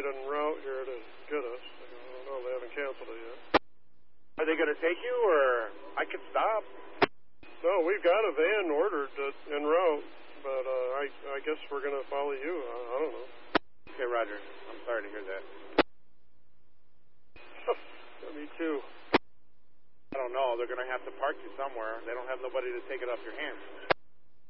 ride en route here to get us. I don't know, they haven't canceled it yet. Are they going to take you, or I could stop? No, we've got a van ordered en route, but I guess we're going to follow you. I don't know. Okay, Roger. I'm sorry to hear that. Me too. I don't know. They're going to have to park you somewhere. They don't have nobody to take it off your hands.